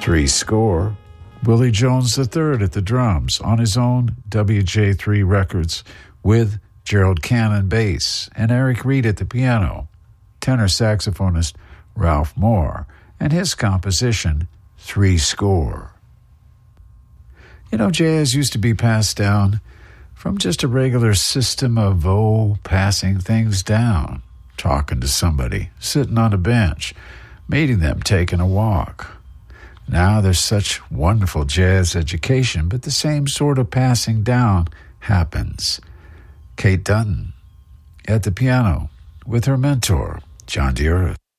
Three score, Willie Jones III at the drums on his own WJ3 records with Gerald Cannon bass and Eric Reed at the piano, tenor saxophonist Ralph Moore, and his composition, Three Score. You know, jazz used to be passed down from just a regular system of, passing things down, talking to somebody, sitting on a bench, meeting them, taking a walk. Now there's such wonderful jazz education, but the same sort of passing down happens. Kate Dunton at the piano with her mentor, John Dearest.